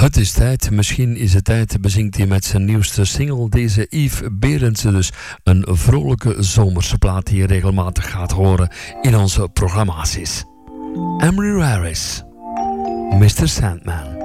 Het is tijd, misschien is het tijd, bezingt hij met zijn nieuwste single, deze Yves Berendsen dus. Een vrolijke zomerse plaat die je regelmatig gaat horen in onze programma's. Emery Harris, Mr. Sandman.